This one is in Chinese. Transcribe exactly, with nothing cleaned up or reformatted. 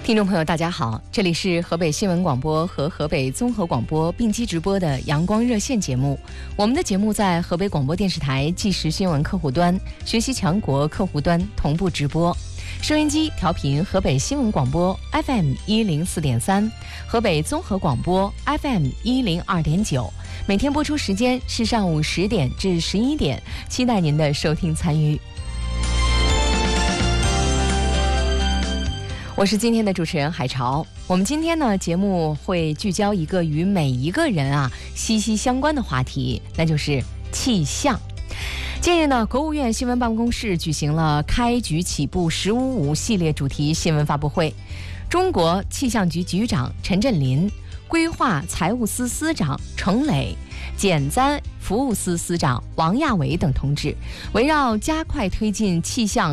听众朋友大家好，这里是河北新闻广播和河北综合广播并机直播的阳光热线节目。我们的节目在河北广播电视台即时新闻客户端、学习强国客户端同步直播。收音机调频河北新闻广播 F M 一零四点三，河北综合广播 F M 一零二点九，每天播出时间是上午十点至十一点，期待您的收听参与。我是今天的主持人海潮。我们今天呢，节目会聚焦一个与每一个人啊息息相关的话题，那就是气象。近日呢，国务院新闻办公室举行了开局起步十五五系列主题新闻发布会，中国气象局局长陈振林、规划财务司司长程磊、减灾服务司司长王亚伟等同志，围绕加快推进气象